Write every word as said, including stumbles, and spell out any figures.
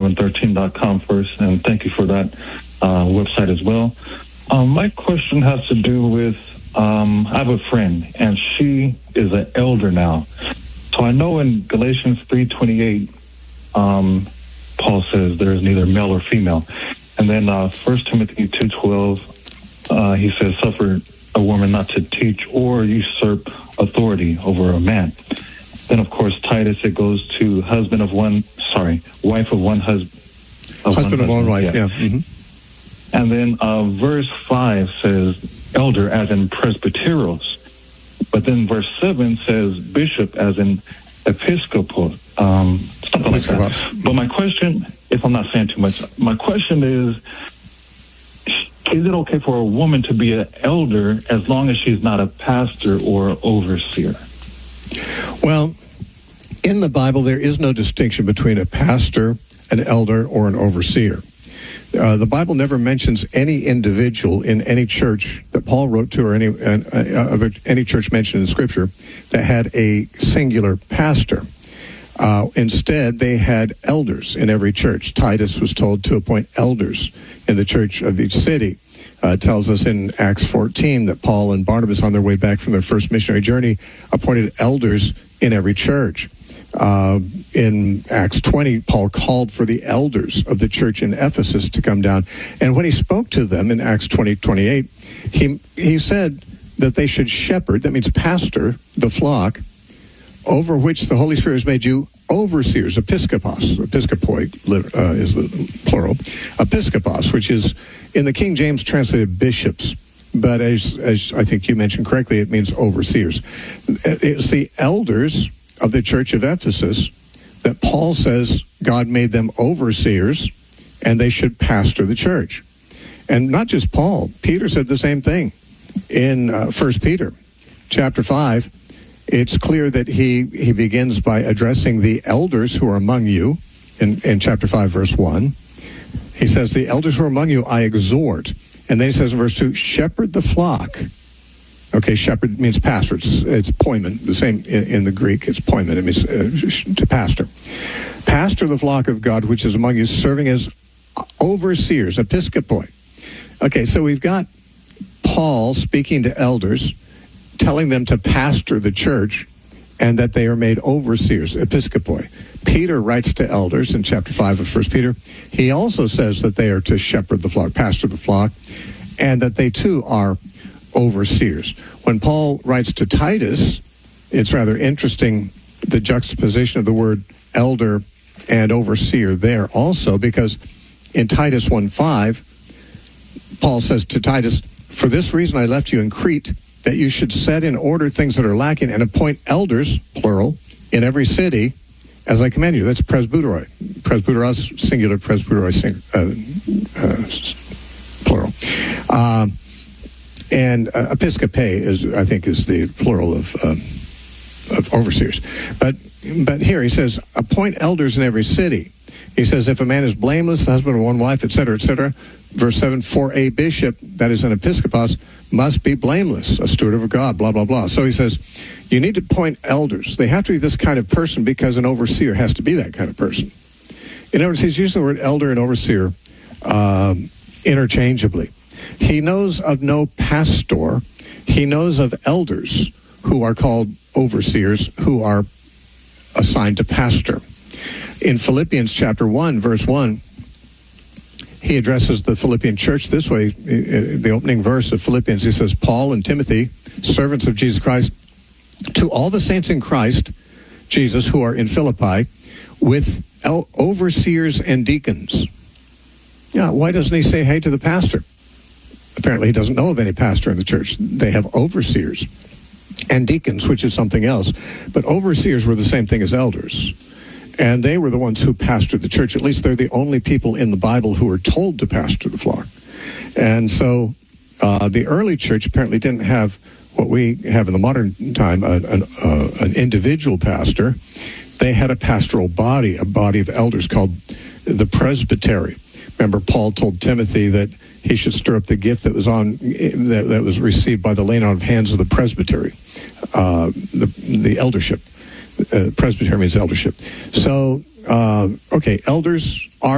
seven thirteen dot com first, and thank you for that uh, website as well. Um, my question has to do with, um, I have a friend, and she is an elder now. So I know in Galatians three twenty-eight, um, Paul says there is neither male or female. And then uh, First Timothy two twelve, uh, he says, suffer a woman not to teach or usurp authority over a man. Then, of course, Titus, it goes to husband of one, sorry, wife of one husband. Husband of one wife, yeah. yeah. Mm-hmm. And then uh, verse five says elder as in presbyteros. But then verse seven says bishop as in episcopal, um, something like that. But my question, if I'm not saying too much, my question is, is it okay for a woman to be an elder as long as she's not a pastor or overseer? Well, in the Bible, there is no distinction between a pastor, an elder, or an overseer. Uh, the Bible never mentions any individual in any church that Paul wrote to, or any uh, uh, any church mentioned in Scripture, that had a singular pastor. Uh, instead, they had elders in every church. Titus was told to appoint elders in the church of each city. Uh, it tells us in Acts fourteen that Paul and Barnabas, on their way back from their first missionary journey, appointed elders in every church. Uh, in Acts twenty, Paul called for the elders of the church in Ephesus to come down. And when he spoke to them in Acts twenty twenty-eight, he, he said that they should shepherd, that means pastor, the flock, over which the Holy Spirit has made you overseers, episkopos. Episkopoi uh, is the plural. Episkopos, which is, in the King James, translated bishops. But as, as I think you mentioned correctly, it means overseers. It's the elders of the church of Ephesus that Paul says God made them overseers and they should pastor the church. And not just Paul. Peter said the same thing in uh, First Peter chapter five. It's clear that he, he begins by addressing the elders who are among you in, in chapter five, verse one. He says, the elders who are among you, I exhort. And then he says in verse two, shepherd the flock. Okay, shepherd means pastor. It's, it's poimen, the same in, in the Greek. It's poimen. It means uh, to pastor. Pastor the flock of God, which is among you, serving as overseers, episkopoi. Okay, so we've got Paul speaking to elders, telling them to pastor the church, and that they are made overseers, episkopoi. Peter writes to elders in chapter five of First Peter. He also says that they are to shepherd the flock, pastor the flock, and that they too are overseers. When Paul writes to Titus, it's rather interesting, the juxtaposition of the word elder and overseer there also, because in Titus one five, Paul says to Titus, for this reason I left you in Crete, that you should set in order things that are lacking and appoint elders, plural, in every city, as I command you. That's presbyteroi. Presbyteros, singular, presbyteroi, sing, uh, uh, plural. Uh, and uh, episcope is, I think, is the plural of, um, of overseers. But but here he says, appoint elders in every city. He says, if a man is blameless, the husband of one wife, et cetera, et cetera. Verse seven, for a bishop, that is an episkopos, must be blameless, a steward of God, blah, blah, blah. So he says, you need to appoint elders. They have to be this kind of person because an overseer has to be that kind of person. In other words, he's using the word elder and overseer um, interchangeably. He knows of no pastor. He knows of elders who are called overseers, who are assigned to pastor. In Philippians chapter one, verse one, he addresses the Philippian church this way. The opening verse of Philippians, he says, Paul and Timothy, servants of Jesus Christ, to all the saints in Christ Jesus who are in Philippi, with el- overseers and deacons. Yeah, why doesn't he say, hey, to the pastor? Apparently he doesn't know of any pastor in the church. They have overseers and deacons, which is something else. But overseers were the same thing as elders. And they were the ones who pastored the church. At least they're the only people in the Bible who were told to pastor the flock. And so uh, the early church apparently didn't have what we have in the modern time, an, an, uh, an individual pastor. They had a pastoral body, a body of elders called the presbytery. Remember, Paul told Timothy that he should stir up the gift that was on that, that was received by the laying on of hands of the presbytery, uh, the, the eldership. Uh, presbytery means eldership. So, uh, okay, elders are